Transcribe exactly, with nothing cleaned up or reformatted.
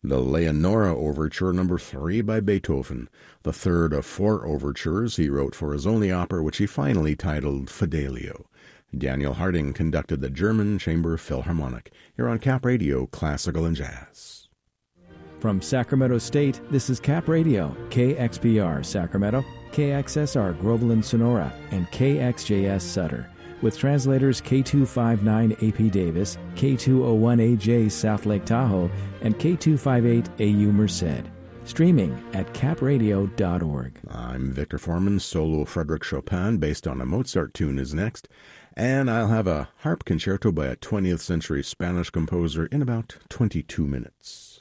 the Leonora Overture Number three by Beethoven, the third of four overtures he wrote for his only opera, which he finally titled Fidelio. Daniel Harding conducted the German Chamber Philharmonic, here on Cap Radio Classical and Jazz. From Sacramento State, this is Cap Radio, K X P R Sacramento, K X S R Groveland Sonora, and K X J S Sutter, with translators K two fifty-nine A P Davis, K two oh one A J South Lake Tahoe, and K two fifty-eight A U Merced. Streaming at cap radio dot org. I'm Victor Foreman. Solo Frederick Chopin, based on a Mozart tune, is next. And I'll have a harp concerto by a twentieth century Spanish composer in about twenty-two minutes.